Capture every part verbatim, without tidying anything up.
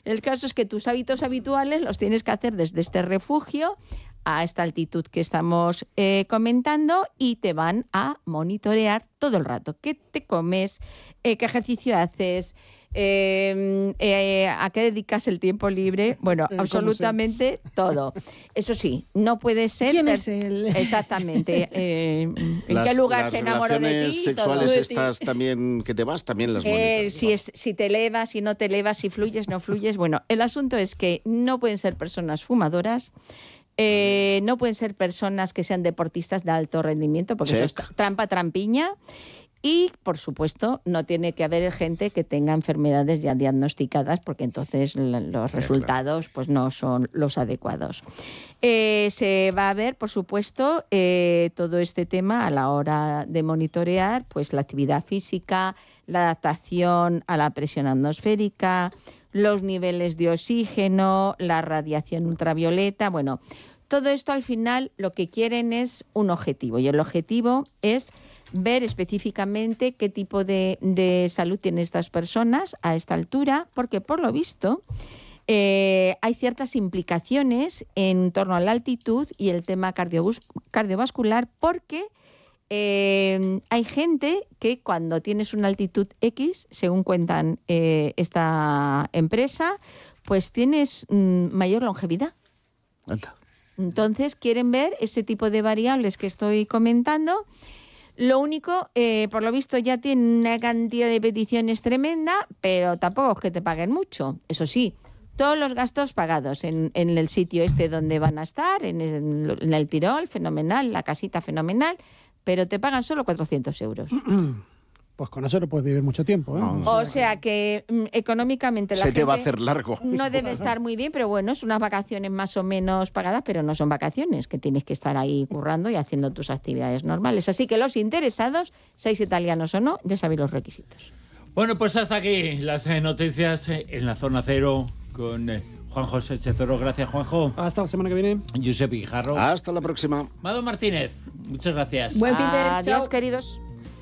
El caso es que tus hábitos habituales los tienes que hacer desde este refugio a esta altitud que estamos eh, comentando y te van a monitorear todo el rato. ¿Qué te comes? Eh, ¿Qué ejercicio haces? Eh, eh, ¿A qué dedicas el tiempo libre? Bueno, Eh, absolutamente todo. Eso sí, no puede ser... ¿Quién per- es él? Exactamente. Eh, ¿En Las- qué lugar las se enamoró de ti? relaciones sexuales Todo. estas también que te vas, también las Eh, monitoras. si, es, si te elevas, si no te elevas, si fluyes, no fluyes. Bueno, el asunto es que no pueden ser personas fumadoras, eh, no pueden ser personas que sean deportistas de alto rendimiento, porque eso es Check. trampa, trampiña. Y, por supuesto, no tiene que haber gente que tenga enfermedades ya diagnosticadas, porque entonces la- los Sí, resultados pues, no son los adecuados. Eh, se va a ver, por supuesto, eh, todo este tema a la hora de monitorear pues, la actividad física, la adaptación a la presión atmosférica, los niveles de oxígeno, la radiación ultravioleta. Bueno, todo esto al final lo que quieren es un objetivo, y el objetivo es ver específicamente qué tipo de, de salud tienen estas personas a esta altura, porque por lo visto eh, hay ciertas implicaciones en torno a la altitud y el tema cardiobus- cardiovascular, porque eh, hay gente que cuando tienes una altitud X, según cuentan eh, esta empresa, pues tienes mm, mayor longevidad. Anda. Entonces quieren ver ese tipo de variables que estoy comentando. Lo único, eh, por lo visto ya tienen una cantidad de peticiones tremenda, pero tampoco es que te paguen mucho. Eso sí, todos los gastos pagados en, en el sitio este donde van a estar, en el, en el Tirol, fenomenal, la casita fenomenal, pero te pagan solo cuatrocientos euros. Pues con eso no puedes vivir mucho tiempo, ¿eh? No, no. O sea que mm, económicamente la Se te va a gente hacer largo. no debe estar muy bien, pero bueno, es unas vacaciones más o menos pagadas, pero no son vacaciones, que tienes que estar ahí currando y haciendo tus actividades normales. Así que los interesados, seáis italianos o no, ya sabéis los requisitos. Bueno, pues hasta aquí las eh, noticias eh, en la Zona Cero con eh, Juan José Chezoro. Gracias, Juanjo. Hasta la semana que viene. Josep Guijarro. Hasta la próxima. Mado Martínez, muchas gracias. Buen fin de- Adiós, chao. queridos.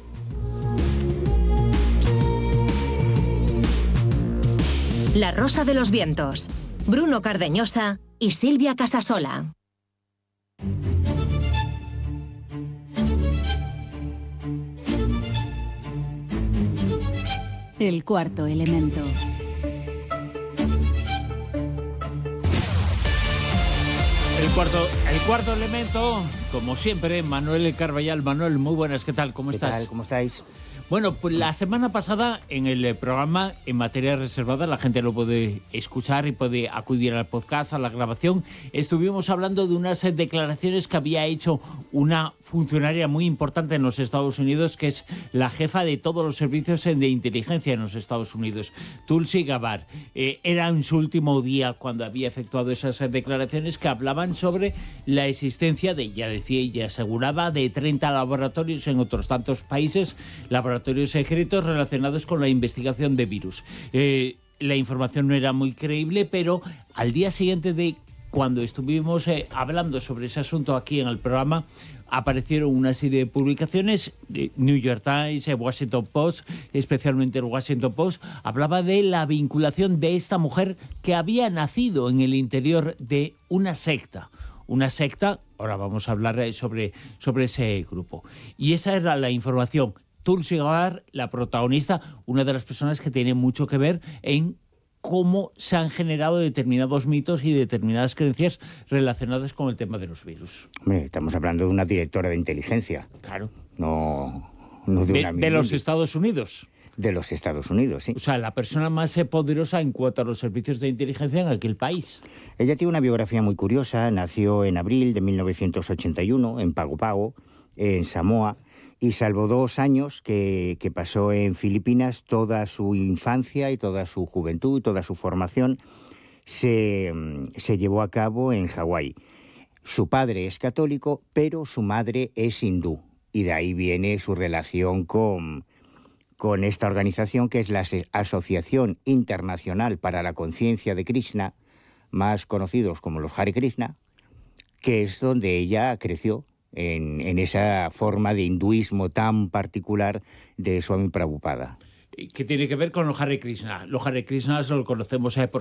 La Rosa de los Vientos. Bruno Cardeñosa y Silvia Casasola. El cuarto elemento. El cuarto, el cuarto elemento, como siempre, Manuel Carballal. Manuel, muy buenas, ¿qué tal? ¿Cómo ¿Qué estás? tal? ¿Cómo estáis? Bueno, pues la semana pasada en el eh, programa en materia reservada, la gente lo puede escuchar y puede acudir al podcast, a la grabación. Estuvimos hablando de unas eh, declaraciones que había hecho una funcionaria muy importante en los Estados Unidos, que es la jefa de todos los servicios eh, de inteligencia en los Estados Unidos, Tulsi Gabbard. Eh, era en su último día cuando había efectuado esas eh, declaraciones que hablaban sobre la existencia de, ya decía y ya aseguraba, de treinta laboratorios en otros tantos países, laboratorios secretos relacionados con la investigación de virus. Eh, la información no era muy creíble, pero al día siguiente de cuando estuvimos eh, hablando sobre ese asunto aquí en el programa, aparecieron una serie de publicaciones, de New York Times, eh, Washington Post, especialmente el Washington Post, hablaba de la vinculación de esta mujer que había nacido en el interior de una secta. Una secta, ahora vamos a hablar eh, sobre, sobre ese grupo. Y esa era la información. Tulsi Gabbard, la protagonista, una de las personas que tiene mucho que ver en cómo se han generado determinados mitos y determinadas creencias relacionadas con el tema de los virus. Hombre, estamos hablando de una directora de inteligencia, Claro. no, no de, De, una de los mindundi. Estados Unidos. De los Estados Unidos, sí. O sea, la persona más eh, poderosa en cuanto a los servicios de inteligencia en aquel país. Ella tiene una biografía muy curiosa. Nació en abril de mil novecientos ochenta y uno en Pago Pago, en Samoa, y salvo dos años que, que pasó en Filipinas, toda su infancia y toda su juventud y toda su formación se, se llevó a cabo en Hawái. Su padre es católico, pero su madre es hindú, y de ahí viene su relación con, con esta organización que es la Asociación Internacional para la Conciencia de Krishna, más conocidos como los Hare Krishna, que es donde ella creció. En, en esa forma de hinduismo tan particular de Swami Prabhupada. ¿Qué tiene que ver con los Hare Krishna? Los Hare Krishna lo conocemos eh, por